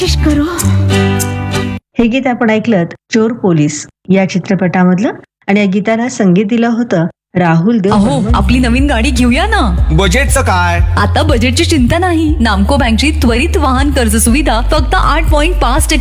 करो. हे गीत आपण ऐकलं चोर पोलीस या चित्रपटामधलं आणि या गीताला संगीत दिलं होतं राहुल देव. अहो, आपली नवीन गाडी घेऊया ना. बजेटचं काय? आता बजेटची चिंता नाही. नामको बँकची त्वरित वाहन कर्ज सुविधा फक्त 8.5%